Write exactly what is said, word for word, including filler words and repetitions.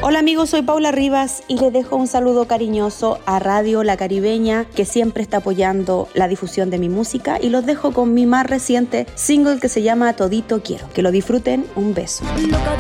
Hola amigos, soy Paula Rivas y les dejo un saludo cariñoso a Radio La Caribeña, que siempre está apoyando la difusión de mi música, y los dejo con mi más reciente single que se llama Todito Quiero. Que lo disfruten, un beso. Loca